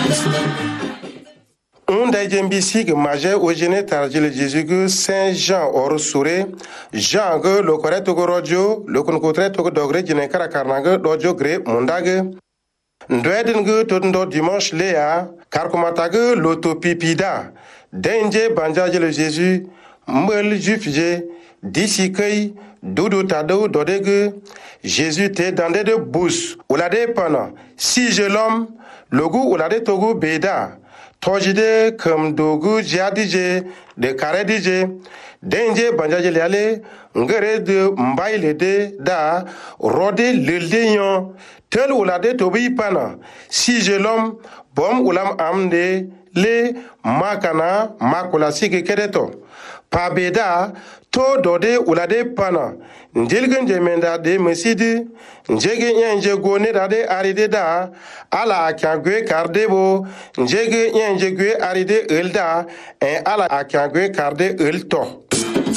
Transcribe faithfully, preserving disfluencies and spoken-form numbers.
Un daijembisi maje ojene tarjile Jésus Saint Jean orosure Jean ge le correct go rojo le kun kotre to dogre jine kara karnage dojo gre mundage ndweden ge to ndo dimanche lea karkomatage l'otopipida denje banjaje le Jésus mbel jufje d'ici kay doudou tadou dodege Jésus te dans de bous oulade pana si je l'homme le goût oulade togo beda Tojide comme dogu jadije de karedije denje banjaje liale ngere de mbaile de da rode lelde yon tel oulade tobi pana si je l'homme bom ulam amde le makana makola sike kedeto pabeda to dode ulade pana njilgen jemenda de mesidi njege nyenje gone dade aride da ala akagwe kardebo njege nyenje gwe aride elda en ala akagwe karde elto